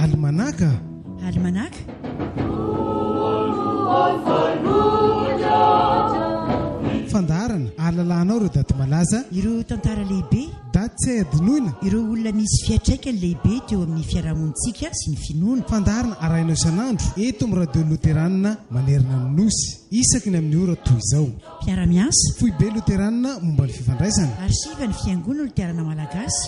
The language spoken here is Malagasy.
almanaka almanaka fandarana ahalalànao ireo daty malaza ireo tantara lehibe daty tsy hay adinoina ireo olona misy fiatraikany lehibe teo amin'ny fiarahamonitsika sy ny finoana fandarana arahinao isan'andro eto amin'ny radio loteranina manerina ny nosy isaky ny amin'ny ora toy izao mpiara-miasa foibe loteranina momba ny fifandraisana arsiva ny fiangonana loterana malagasy